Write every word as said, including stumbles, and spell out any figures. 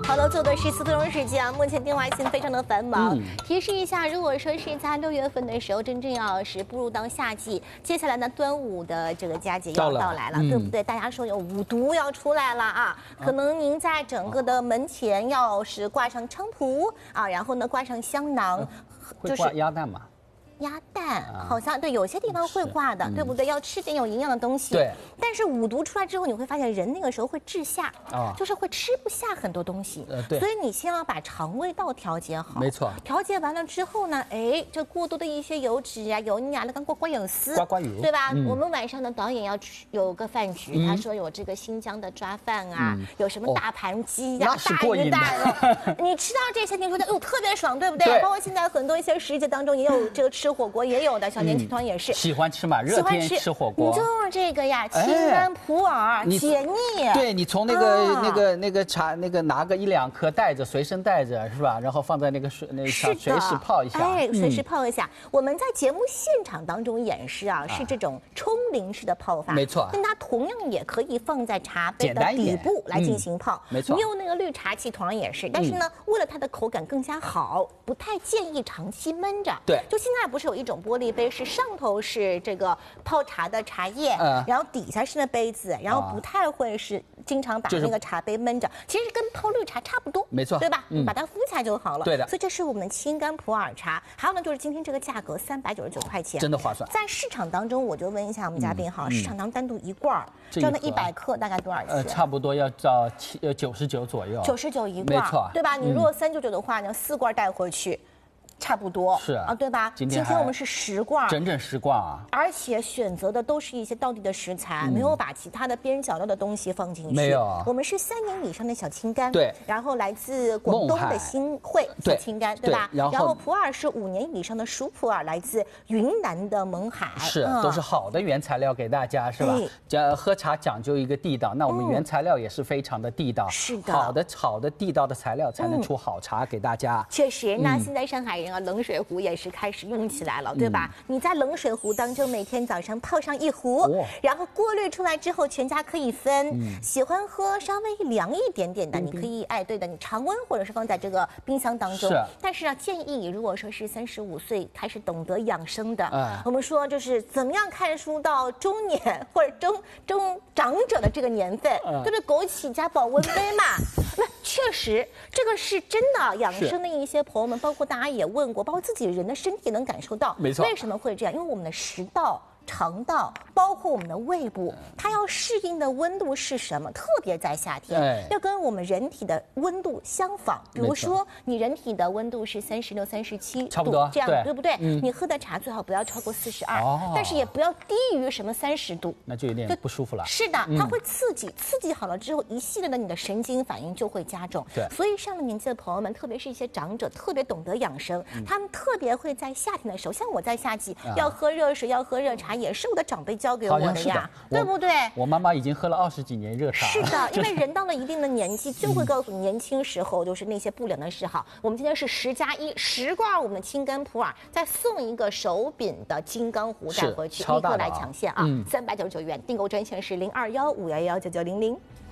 好了，做的是四分钟时间啊，目前电话线非常的繁忙。嗯、提示一下，如果说是在六月份的时候，真正要是步入到夏季，接下来呢，端午的这个佳节要到来了，嗯、对不对？大家说有五毒要出来了啊，可能您在整个的门前要是挂上菖蒲啊，然后呢挂上香囊， 会挂鸭蛋吗？ 鸭蛋好像对，有些地方会挂的，对不对？要吃点有营养的东西。 对。 但是五毒出来之后，你会发现人那个时候会滞下，啊，就是会吃不下很多东西。呃，对。所以你先要把肠胃道调节好。 没错。 调节完了之后呢，哎，这过多的一些油脂啊、油腻啊，那刚刮刮油丝， 刮刮油， 对吧？我们晚上的导演要有个饭局，他说有这个新疆的抓饭啊，有什么大盘鸡呀、大鱼大肉，你吃到这些，你觉得哟特别爽，对不对？包括现在很多一些时节当中也有这个吃火锅，也有的。小年轻团也是、嗯、 喜欢吃嘛，热天吃火锅， 就是这个呀，清肝普洱、解腻。 对，你从那个、啊、那个那个茶那个拿个一两颗带着，随身带着是吧？然后放在那个水那上随时泡一下， 哎，随时泡一下。嗯、我们在节目现场当中演示啊，是这种冲淋式的泡法， 没错。 但它同样也可以放在茶杯的底部来进行泡， 嗯、没错。 你用那个绿茶器同样也是，但是呢，嗯、为了它的口感更加好，不太建议长期闷着。 对， 就现在不是有一种玻璃杯，是上头是这个泡茶的茶叶，嗯、然后底下是那杯子，然后不太会是经常把那个茶杯闷着，其实跟泡绿茶差不多， 没错， 对吧？嗯，把它敷起来就好了。 对的， 所以这是我们的清肝普洱茶。还有呢，就是今天这个价格三百九十九块钱， 真的划算。 在市场当中，我就问一下我们嘉宾哈，嗯、市场当中单独一罐，这样的一百克大概多少钱？ 呃，差不多要到七呃九十九左右， 九十九一罐， 没错， 对吧？你如果三九九的话呢，四罐带回去。差不多是啊， 对吧？今天我们是十罐， 整整十罐啊！ 而且选择的都是一些道地的食材，嗯、没有把其他的边角料的东西放进去。 没有， 我们是三年以上的小青柑， 对， 然后来自广东的新会小青柑，对吧？ 然后， 然后普洱是五年以上的熟普洱，来自云南的勐海， 是，嗯、都是好的原材料给大家，是吧？讲喝茶讲究一个地道，那我们原材料也是非常的地道， 嗯、是的， 好的好的地道的材料才能出好茶给大家。 确实，那现在上海人啊，冷水壶也。也是开始用起来了，对吧？嗯、你在冷水壶当中每天早上泡上一壶，哦、然后过滤出来之后，全家可以分。嗯、喜欢喝稍微凉一点点的，嗯、你可以哎，对的，你常温或者是放在这个冰箱当中。 是。 但是啊，建议如果说是三十五岁开始懂得养生的，嗯、我们说就是怎么样看书到中年或者中中长者的这个年份，嗯、对不对？枸杞加保温杯嘛。那确实，这个是真的养生的一些朋友们，包括大家也问过，包括自己人的身体能感受到， 没错。 为什么会这样？因为我们的食道、肠道，包括我们的胃部，它要适应的温度是什么？特别在夏天，哎、要跟我们人体的温度相仿。比如说，你人体的温度是三十六、三十七度， 差不多这样对， 对不对？ 嗯、 你喝的茶最好不要超过四十二，但是也不要低于什么三十度， 那就有点不舒服了。 是的，它会刺激，刺激好了之后，一系列的你的神经反应就会加重。 对， 所以上了年纪的朋友们，特别是一些长者，特别懂得养生，嗯、他们特别会在夏天的时候，像我在夏季、啊、要喝热水，要喝热茶，也是我的长辈教给我的呀，对不对？ 我妈妈已经喝了二十几年热茶了。 是的，因为人到了一定的年纪，就会告诉你年轻时候就是那些不良的嗜好。我们今天是十加一，十罐我们的清肝普洱，再送一个手柄的金刚壶带回去，立刻来抢线啊！三百九十九元，订购专线是零二幺五幺幺九九零零。